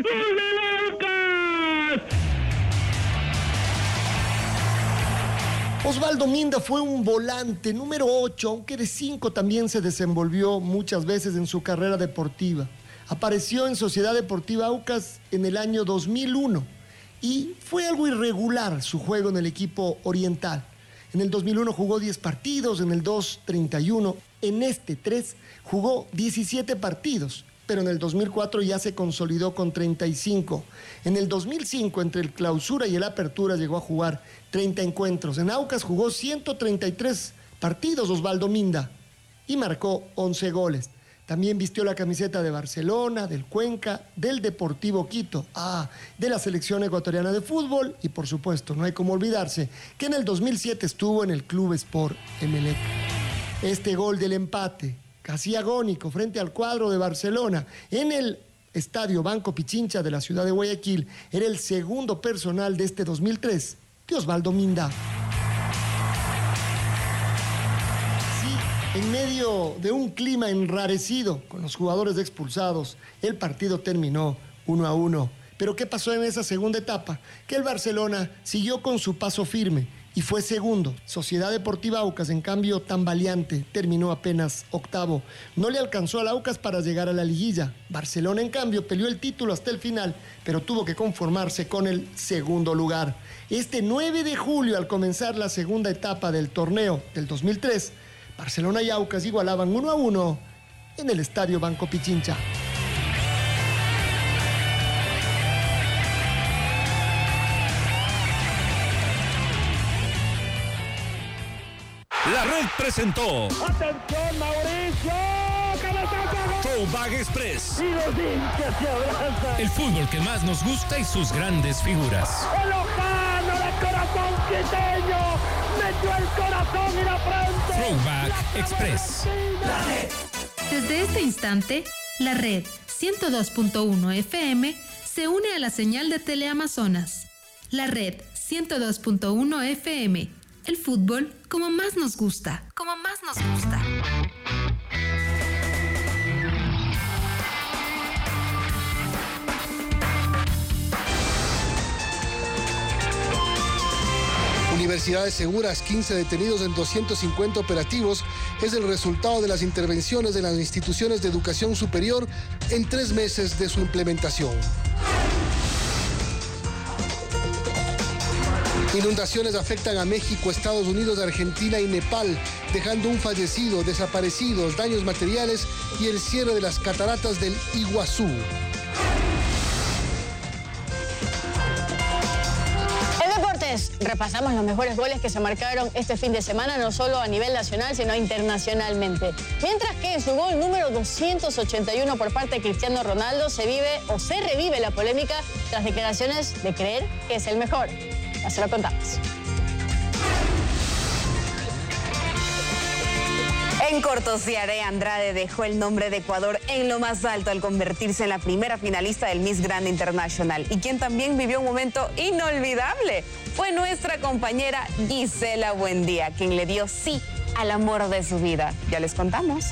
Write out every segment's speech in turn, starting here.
¡Gol de Aucas! Osvaldo Minda fue un volante número 8, aunque de 5 también se desenvolvió muchas veces en su carrera deportiva. Apareció en Sociedad Deportiva Aucas en el año 2001 y fue algo irregular su juego en el equipo oriental. En el 2001 jugó 10 partidos, en el 2, 31, en este 3 jugó 17 partidos, pero en el 2004 ya se consolidó con 35. En el 2005, entre el clausura y el apertura, llegó a jugar 30 encuentros. En Aucas jugó 133 partidos Osvaldo Minda y marcó 11 goles. También vistió la camiseta de Barcelona, del Cuenca, del Deportivo Quito, de la selección ecuatoriana de fútbol y, por supuesto, no hay como olvidarse que en el 2007 estuvo en el Club Sport Emelec. Este gol del empate, casi agónico, frente al cuadro de Barcelona, en el Estadio Banco Pichincha de la ciudad de Guayaquil, era el segundo personal de este 2003 de Osvaldo Minda. En medio de un clima enrarecido con los jugadores expulsados, el partido terminó 1-1. Pero ¿qué pasó en esa segunda etapa? Que el Barcelona siguió con su paso firme y fue segundo. Sociedad Deportiva Aucas, en cambio, tambaleante, terminó apenas octavo. No le alcanzó al Aucas para llegar a la liguilla. Barcelona, en cambio, peleó el título hasta el final, pero tuvo que conformarse con el segundo lugar. Este 9 de julio, al comenzar la segunda etapa del torneo del 2003, Barcelona y Aucas igualaban 1-1 en el Estadio Banco Pichincha. La Red presentó. ¡Atención, Mauricio! ¡Cabezazo! Throwback Express. Y los hinchas se abrazan. El fútbol que más nos gusta y sus grandes figuras. ¡El Lojano de corazón quiteño! ¡Metió el corazón y la frente! Throwback Express. La Red. Desde este instante, la Red 102.1 FM se une a la señal de Teleamazonas. La Red 102.1 FM. El fútbol como más nos gusta. Como más nos gusta. Universidades seguras, 15 detenidos en 250 operativos, es el resultado de las intervenciones de las instituciones de educación superior en 3 meses de su implementación. Inundaciones afectan a México, Estados Unidos, Argentina y Nepal, dejando un fallecido, desaparecidos, daños materiales y el cierre de las cataratas del Iguazú. Repasamos los mejores goles que se marcaron este fin de semana, no solo a nivel nacional, sino internacionalmente. Mientras que en su gol número 281 por parte de Cristiano Ronaldo se revive la polémica tras declaraciones de creer que es el mejor. Ya se lo contamos. En corto, Ciaré Andrade dejó el nombre de Ecuador en lo más alto al convertirse en la primera finalista del Miss Grand International. Y quien también vivió un momento inolvidable fue nuestra compañera Gisela Buendía, quien le dio sí al amor de su vida. Ya les contamos.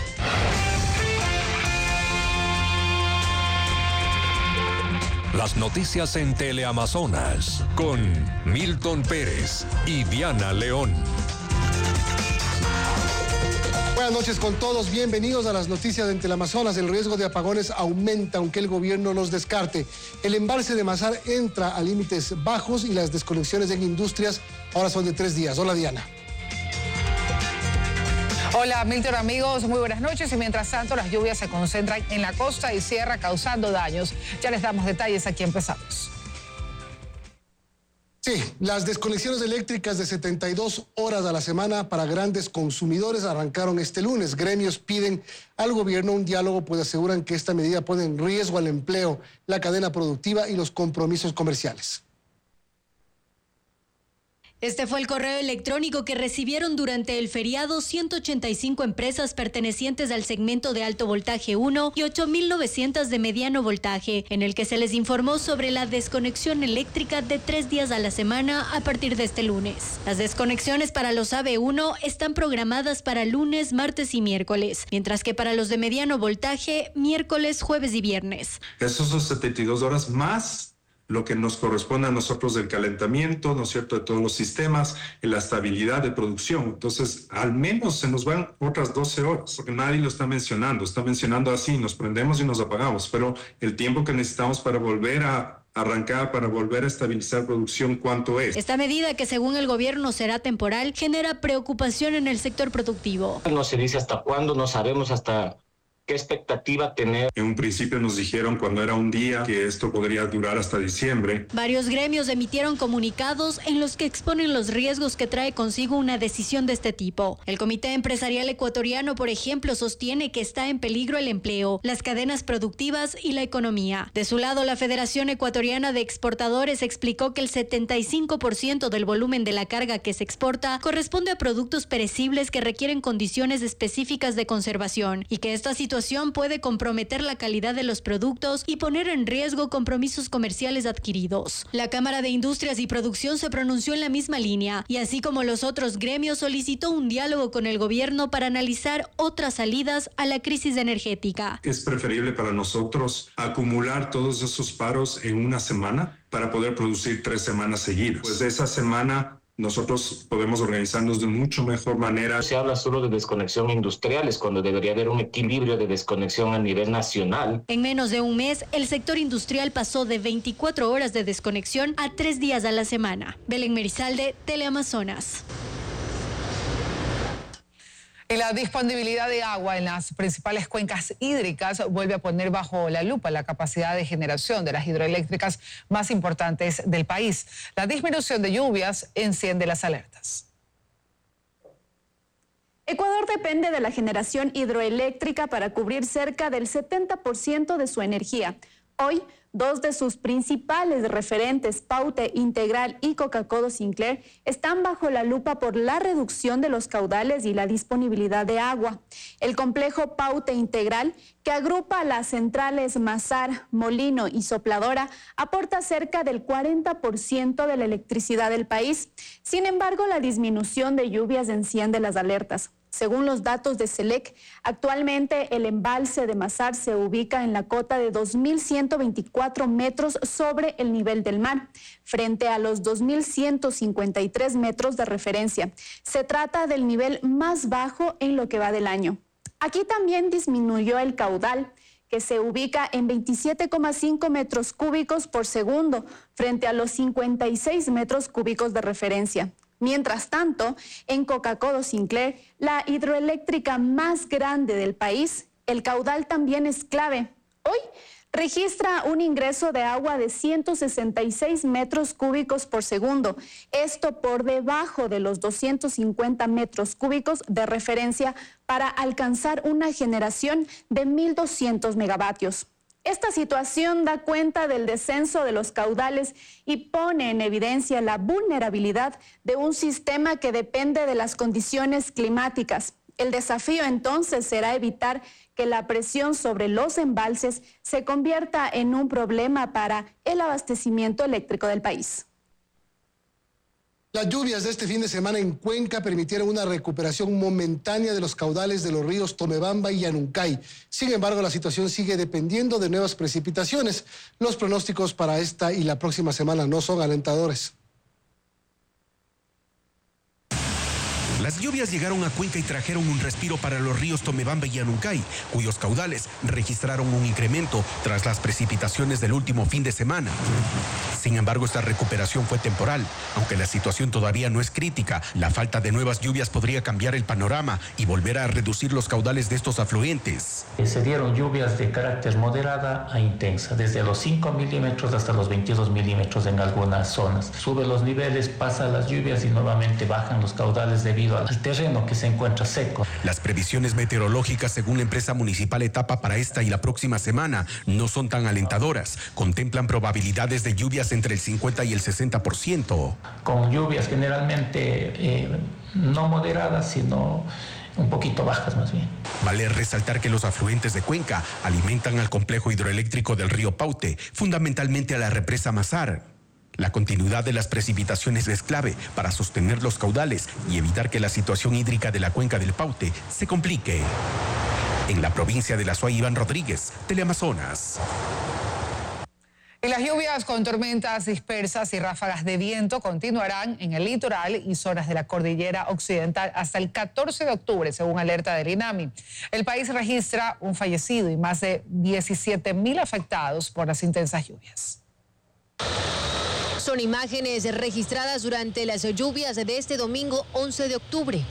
Las noticias en Teleamazonas con Milton Pérez y Diana León. Buenas noches con todos, bienvenidos a las noticias en Teleamazonas. El riesgo de apagones aumenta aunque el gobierno los descarte. El embalse de Mazar entra a límites bajos y las desconexiones en industrias ahora son de 3 días. Hola, Diana. Hola Milton, amigos, muy buenas noches. Y mientras tanto las lluvias se concentran en la costa y sierra causando daños. Ya les damos detalles, aquí empezamos. Sí, las desconexiones eléctricas de 72 horas a la semana para grandes consumidores arrancaron este lunes. Gremios piden al gobierno un diálogo, pues aseguran que esta medida pone en riesgo al empleo, la cadena productiva y los compromisos comerciales. Este fue el correo electrónico que recibieron durante el feriado 185 empresas pertenecientes al segmento de alto voltaje 1 y 8.900 de mediano voltaje, en el que se les informó sobre la desconexión eléctrica de 3 días a la semana a partir de este lunes. Las desconexiones para los AB1 están programadas para lunes, martes y miércoles, mientras que para los de mediano voltaje, miércoles, jueves y viernes. Esos son 72 horas más lo que nos corresponde a nosotros del calentamiento, ¿no es cierto?, de todos los sistemas, en la estabilidad de producción. Entonces, al menos se nos van otras 12 horas, porque nadie lo está mencionando así, nos prendemos y nos apagamos, pero el tiempo que necesitamos para volver a arrancar, para volver a estabilizar producción, ¿cuánto es? Esta medida, que según el gobierno será temporal, genera preocupación en el sector productivo. No se dice hasta cuándo, no sabemos hasta qué expectativa tener. En un principio nos dijeron cuando era un día que esto podría durar hasta diciembre. Varios gremios emitieron comunicados en los que exponen los riesgos que trae consigo una decisión de este tipo. El Comité Empresarial Ecuatoriano, por ejemplo, sostiene que está en peligro el empleo, las cadenas productivas y la economía. De su lado, la Federación Ecuatoriana de Exportadores explicó que el 75% del volumen de la carga que se exporta corresponde a productos perecibles que requieren condiciones específicas de conservación y que esta situación puede comprometer la calidad de los productos y poner en riesgo compromisos comerciales adquiridos. La Cámara de Industrias y Producción se pronunció en la misma línea y, así como los otros gremios, solicitó un diálogo con el gobierno para analizar otras salidas a la crisis energética. Es preferible para nosotros acumular todos esos paros en una semana para poder producir 3 semanas seguidas. Pues de esa semana nosotros podemos organizarnos de mucho mejor manera. Se habla solo de desconexión industriales cuando debería haber un equilibrio de desconexión a nivel nacional. En menos de un mes, el sector industrial pasó de 24 horas de desconexión a 3 días a la semana. Belén Merizalde, Teleamazonas. Y la disponibilidad de agua en las principales cuencas hídricas vuelve a poner bajo la lupa la capacidad de generación de las hidroeléctricas más importantes del país. La disminución de lluvias enciende las alertas. Ecuador depende de la generación hidroeléctrica para cubrir cerca del 70% de su energía. Hoy, 2 de sus principales referentes, Paute Integral y Coca-Cola Sinclair, están bajo la lupa por la reducción de los caudales y la disponibilidad de agua. El complejo Paute Integral, que agrupa las centrales Mazar, Molino y Sopladora, aporta cerca del 40% de la electricidad del país. Sin embargo, la disminución de lluvias enciende las alertas. Según los datos de SELEC, actualmente el embalse de Mazar se ubica en la cota de 2.124 metros sobre el nivel del mar, frente a los 2.153 metros de referencia. Se trata del nivel más bajo en lo que va del año. Aquí también disminuyó el caudal, que se ubica en 27,5 metros cúbicos por segundo, frente a los 56 metros cúbicos de referencia. Mientras tanto, en Coca-Cola Sinclair, la hidroeléctrica más grande del país, el caudal también es clave. Hoy registra un ingreso de agua de 166 metros cúbicos por segundo, esto por debajo de los 250 metros cúbicos de referencia para alcanzar una generación de 1.200 megavatios. Esta situación da cuenta del descenso de los caudales y pone en evidencia la vulnerabilidad de un sistema que depende de las condiciones climáticas. El desafío entonces será evitar que la presión sobre los embalses se convierta en un problema para el abastecimiento eléctrico del país. Las lluvias de este fin de semana en Cuenca permitieron una recuperación momentánea de los caudales de los ríos Tomebamba y Yanuncay. Sin embargo, la situación sigue dependiendo de nuevas precipitaciones. Los pronósticos para esta y la próxima semana no son alentadores. Las lluvias llegaron a Cuenca y trajeron un respiro para los ríos Tomebamba y Yanuncay, cuyos caudales registraron un incremento tras las precipitaciones del último fin de semana. Sin embargo, esta recuperación fue temporal. Aunque la situación todavía no es crítica, la falta de nuevas lluvias podría cambiar el panorama y volver a reducir los caudales de estos afluentes. Se dieron lluvias de carácter moderada a intensa, desde los 5 milímetros hasta los 22 milímetros en algunas zonas. Sube los niveles, pasan las lluvias y nuevamente bajan los caudales debido debido al terreno que se encuentra seco. Las previsiones meteorológicas, según la empresa municipal Etapa, para esta y la próxima semana no son tan alentadoras. Contemplan probabilidades de lluvias entre el 50 y el 60%. Con lluvias generalmente no moderadas, sino un poquito bajas más bien. Vale resaltar que los afluentes de Cuenca alimentan al complejo hidroeléctrico del río Paute, fundamentalmente a la represa Mazar. La continuidad de las precipitaciones es clave para sostener los caudales y evitar que la situación hídrica de la cuenca del Paute se complique. En la provincia de La Suay, Iván Rodríguez, Teleamazonas. Y las lluvias con tormentas dispersas y ráfagas de viento continuarán en el litoral y zonas de la cordillera occidental hasta el 14 de octubre, según alerta del INAMI. El país registra un fallecido y más de 17,000 afectados por las intensas lluvias. Son imágenes registradas durante las lluvias de este domingo 11 de octubre.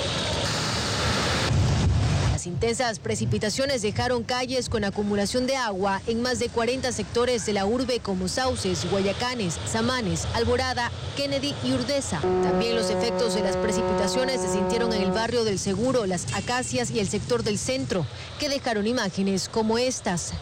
Las intensas precipitaciones dejaron calles con acumulación de agua en más de 40 sectores de la urbe como Sauces, Guayacanes, Samanes, Alborada, Kennedy y Urdesa. También los efectos de las precipitaciones se sintieron en el barrio del Seguro, Las Acacias y el sector del centro, que dejaron imágenes como estas.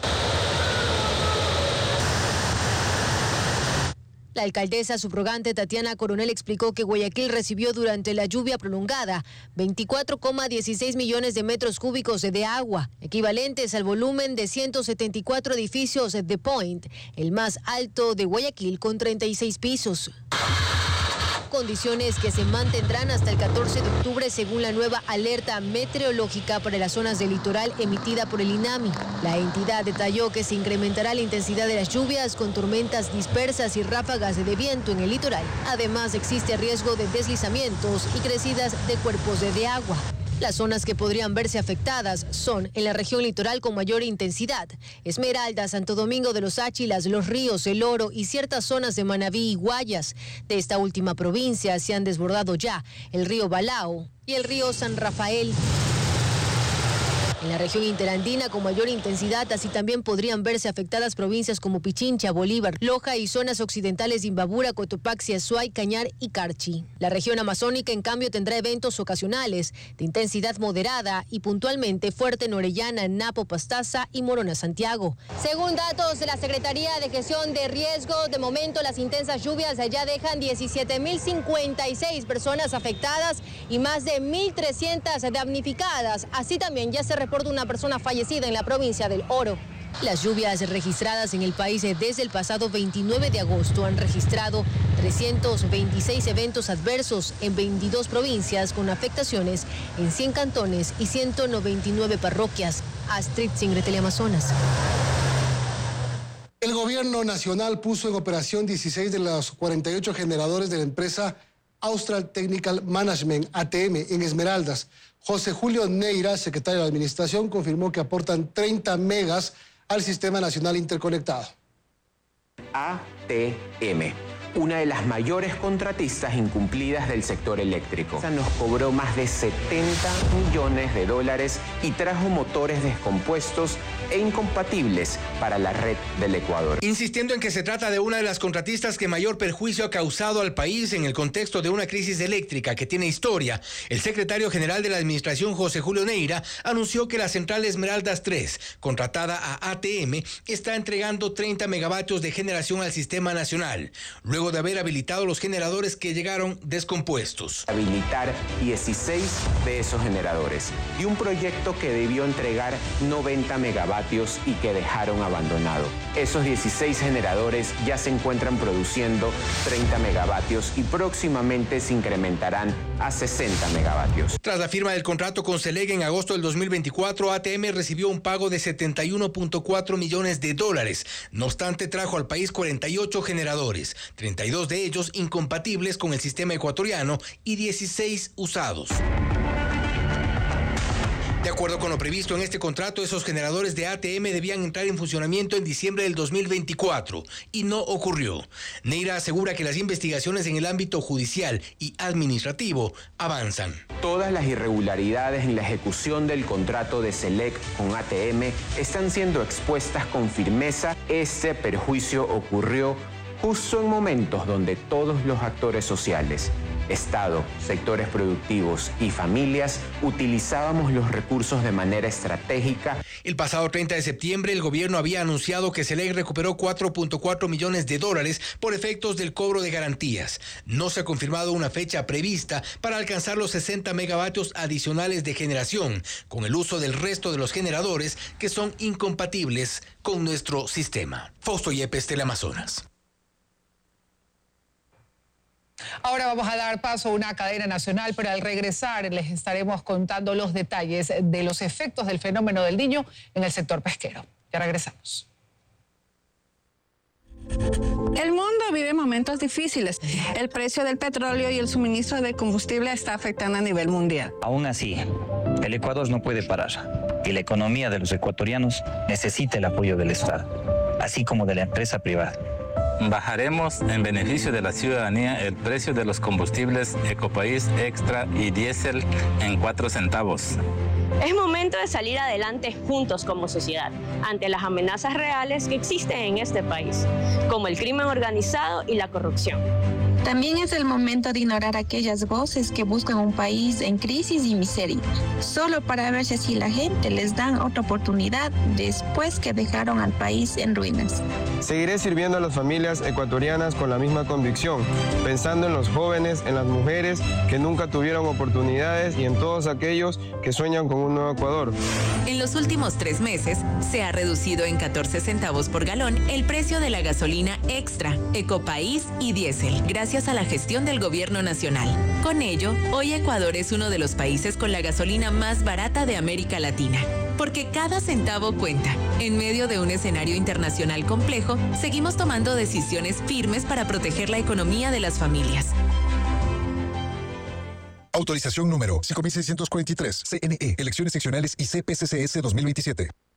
La alcaldesa subrogante Tatiana Coronel explicó que Guayaquil recibió durante la lluvia prolongada 24,16 millones de metros cúbicos de agua, equivalentes al volumen de 174 edificios de Point, el más alto de Guayaquil con 36 pisos. Condiciones que se mantendrán hasta el 14 de octubre según la nueva alerta meteorológica para las zonas del litoral emitida por el INAMI. La entidad detalló que se incrementará la intensidad de las lluvias con tormentas dispersas y ráfagas de viento en el litoral. Además, existe riesgo de deslizamientos y crecidas de cuerpos de agua. Las zonas que podrían verse afectadas son en la región litoral con mayor intensidad: Esmeralda, Santo Domingo de los Áchilas, Los Ríos, El Oro y ciertas zonas de Manabí y Guayas. De esta última provincia se han desbordado ya el río Balao y el río San Rafael. En la región interandina con mayor intensidad, así también podrían verse afectadas provincias como Pichincha, Bolívar, Loja y zonas occidentales de Imbabura, Cotopaxi, Azuay, Cañar y Carchi. La región amazónica, en cambio, tendrá eventos ocasionales de intensidad moderada y puntualmente fuerte en Orellana, Napo, Pastaza y Morona, Santiago. Según datos de la Secretaría de Gestión de Riesgo, de momento las intensas lluvias ya dejan 17,056 personas afectadas y más de 1,300 damnificadas. Así también ya se reporta una persona fallecida en la provincia del Oro. Las lluvias registradas en el país desde el pasado 29 de agosto han registrado 326 eventos adversos en 22 provincias con afectaciones en 100 cantones y 199 parroquias. Astrid Singre, Teleamazonas. El gobierno nacional puso en operación 16 de los 48 generadores de la empresa Austral Technical Management, ATM, en Esmeraldas. José Julio Neira, secretario de Administración, confirmó que aportan 30 megas al Sistema Nacional Interconectado. ATM, una de las mayores contratistas incumplidas del sector eléctrico. Nos cobró más de 70 millones de dólares y trajo motores descompuestos e incompatibles para la red del Ecuador. Insistiendo en que se trata de una de las contratistas que mayor perjuicio ha causado al país en el contexto de una crisis eléctrica que tiene historia, el secretario general de la Administración, José Julio Neira, anunció que la central Esmeraldas 3, contratada a ATM, está entregando 30 megavatios de generación al sistema nacional, luego de haber habilitado los generadores que llegaron descompuestos. Habilitar 16 de esos generadores y un proyecto que debió entregar 90 megavatios y que dejaron abandonado. Esos 16 generadores ya se encuentran produciendo 30 megavatios y próximamente se incrementarán a 60 megavatios. Tras la firma del contrato con CELEG en agosto del 2024, ATM recibió un pago de 71.4 millones de dólares. No obstante, trajo al país 48 generadores, 32 de ellos incompatibles con el sistema ecuatoriano y 16 usados. De acuerdo con lo previsto en este contrato, esos generadores de ATM debían entrar en funcionamiento en diciembre del 2024 y no ocurrió. Neira asegura que las investigaciones en el ámbito judicial y administrativo avanzan. Todas las irregularidades en la ejecución del contrato de CELEG con ATM están siendo expuestas con firmeza. Este perjuicio ocurrió justo en momentos donde todos los actores sociales Estado, sectores productivos y familias utilizábamos los recursos de manera estratégica. El pasado 30 de septiembre, el gobierno había anunciado que SELEC recuperó $4.4 millones por efectos del cobro de garantías. No se ha confirmado una fecha prevista para alcanzar los 60 megavatios adicionales de generación, con el uso del resto de los generadores que son incompatibles con nuestro sistema. Fausto Yepes, Teleamazonas. Ahora vamos a dar paso a una cadena nacional, pero al regresar les estaremos contando los detalles de los efectos del fenómeno del Niño en el sector pesquero. Ya regresamos. El mundo vive momentos difíciles. El precio del petróleo y el suministro de combustible está afectando a nivel mundial. Aún así, el Ecuador no puede parar y la economía de los ecuatorianos necesita el apoyo del Estado, así como de la empresa privada. Bajaremos en beneficio de la ciudadanía el precio de los combustibles Ecopaís, Extra y Diésel en 4 centavos. Es momento de salir adelante juntos como sociedad ante las amenazas reales que existen en este país, como el crimen organizado y la corrupción. También es el momento de ignorar aquellas voces que buscan un país en crisis y miseria, solo para ver si así la gente les dan otra oportunidad después que dejaron al país en ruinas. Seguiré sirviendo a las familias ecuatorianas con la misma convicción, pensando en los jóvenes, en las mujeres que nunca tuvieron oportunidades y en todos aquellos que sueñan con un nuevo Ecuador. En los últimos 3 meses se ha reducido en 14 centavos por galón el precio de la gasolina Extra, Ecopaís y Diésel, gracias a la gestión del gobierno nacional. Con ello, hoy Ecuador es uno de los países con la gasolina más barata de América Latina. Porque cada centavo cuenta. En medio de un escenario internacional complejo, seguimos tomando decisiones firmes para proteger la economía de las familias. Autorización número 5643, CNE, Elecciones Seccionales y CPCCS 2027.